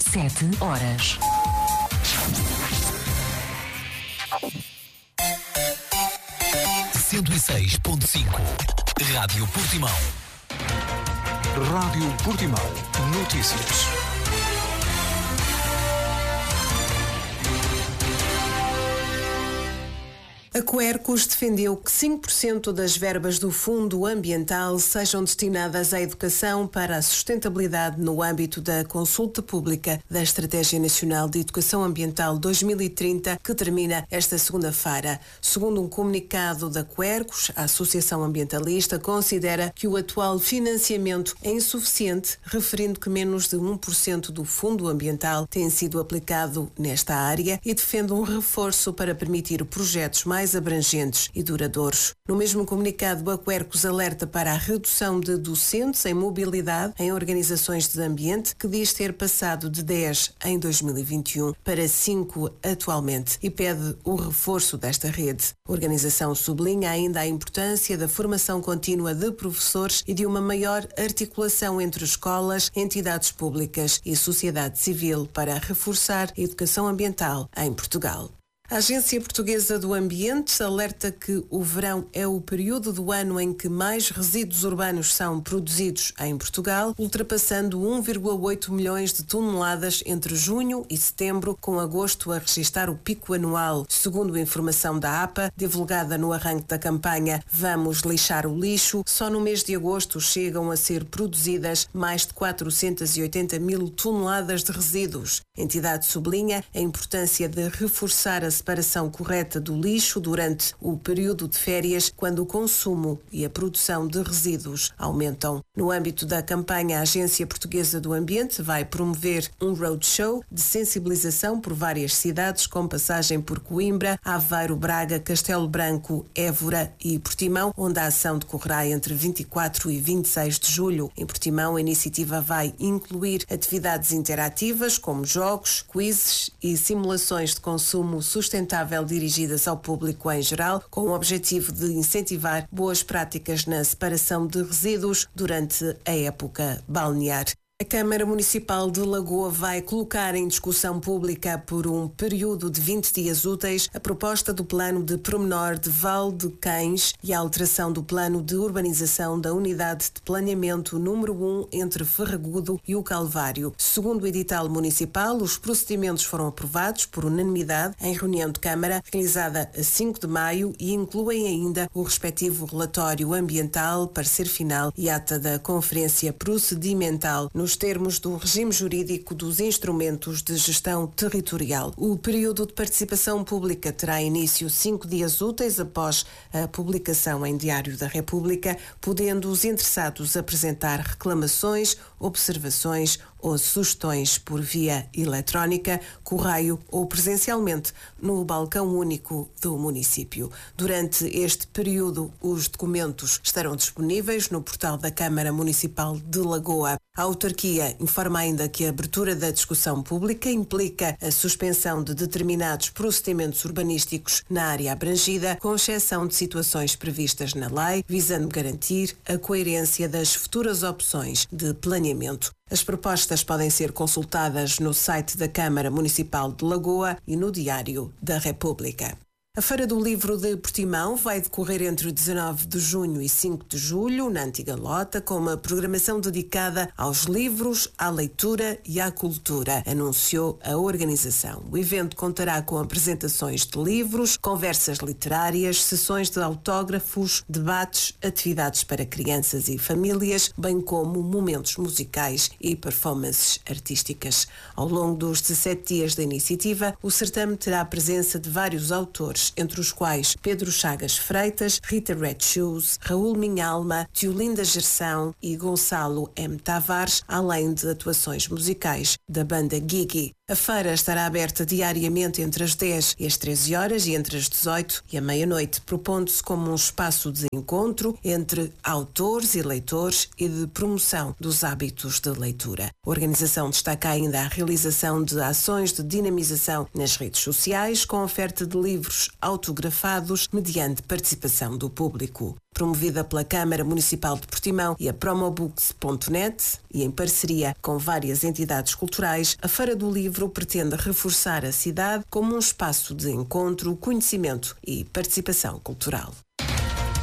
7 horas. Rádio Portimão. Rádio Portimão. Notícias. A Quercus defendeu que 5% das verbas do Fundo Ambiental sejam destinadas à educação para a sustentabilidade no âmbito da consulta pública da Estratégia Nacional de Educação Ambiental 2030, que termina esta segunda-feira. Segundo um comunicado da Quercus, a Associação Ambientalista considera que o atual financiamento é insuficiente, referindo que menos de 1% do Fundo Ambiental tem sido aplicado nesta área e defende um reforço para permitir projetos mais abrangentes e duradouros. No mesmo comunicado, a Quercus alerta para a redução de docentes em mobilidade em organizações de ambiente, que diz ter passado de 10 em 2021 para 5 atualmente, e pede o reforço desta rede. A organização sublinha ainda a importância da formação contínua de professores e de uma maior articulação entre escolas, entidades públicas e sociedade civil para reforçar a educação ambiental em Portugal. A Agência Portuguesa do Ambiente alerta que o verão é o período do ano em que mais resíduos urbanos são produzidos em Portugal, ultrapassando 1,8 milhões de toneladas entre junho e setembro, com agosto a registrar o pico anual. Segundo a informação da APA, divulgada no arranque da campanha Vamos Lixar o Lixo, só no mês de agosto chegam a ser produzidas mais de 480 mil toneladas de resíduos. A entidade sublinha a importância de reforçar a separação correta do lixo durante o período de férias, quando o consumo e a produção de resíduos aumentam. No âmbito da campanha, a Agência Portuguesa do Ambiente vai promover um roadshow de sensibilização por várias cidades, com passagem por Coimbra, Aveiro, Braga, Castelo Branco, Évora e Portimão, onde a ação decorrerá entre 24 e 26 de julho. Em Portimão, a iniciativa vai incluir atividades interativas, como jogos, quizzes e simulações de consumo sustentável dirigidas ao público em geral, com o objetivo de incentivar boas práticas na separação de resíduos durante a época balnear. A Câmara Municipal de Lagoa vai colocar em discussão pública por um período de 20 dias úteis a proposta do plano de pormenor de Val de Cães e a alteração do plano de urbanização da unidade de planeamento número 1 entre Ferragudo e o Calvário. Segundo o edital municipal, os procedimentos foram aprovados por unanimidade em reunião de Câmara realizada a 5 de maio e incluem ainda o respectivo relatório ambiental, parecer final e ata da conferência procedimental nos termos do regime jurídico dos instrumentos de gestão territorial. O período de participação pública terá início 5 dias úteis após a publicação em Diário da República, podendo os interessados apresentar reclamações, observações ou sugestões por via eletrónica, correio ou presencialmente no balcão único do município. Durante este período, os documentos estarão disponíveis no portal da Câmara Municipal de Lagoa. A autarquia informa ainda que a abertura da discussão pública implica a suspensão de determinados procedimentos urbanísticos na área abrangida, com exceção de situações previstas na lei, visando garantir a coerência das futuras opções de planeamento. As propostas podem ser consultadas no site da Câmara Municipal de Lagoa e no Diário da República. A Feira do Livro de Portimão vai decorrer entre 19 de junho e 5 de julho, na Antiga Lota, com uma programação dedicada aos livros, à leitura e à cultura, anunciou a organização. O evento contará com apresentações de livros, conversas literárias, sessões de autógrafos, debates, atividades para crianças e famílias, bem como momentos musicais e performances artísticas. Ao longo dos 17 dias da iniciativa, o certame terá a presença de vários autores, entre os quais Pedro Chagas Freitas, Rita Red Shoes, Raul Minhalma, Tiolinda Gerção e Gonçalo M. Tavares, além de atuações musicais da banda Gigi. A feira estará aberta diariamente entre as 10 e as 13 horas e entre as 18 e a meia-noite, propondo-se como um espaço de encontro entre autores e leitores e de promoção dos hábitos de leitura. A organização destaca ainda a realização de ações de dinamização nas redes sociais, com oferta de livros autografados mediante participação do público. Promovida pela Câmara Municipal de Portimão e a Promobooks.net e em parceria com várias entidades culturais, a Feira do Livro pretende reforçar a cidade como um espaço de encontro, conhecimento e participação cultural.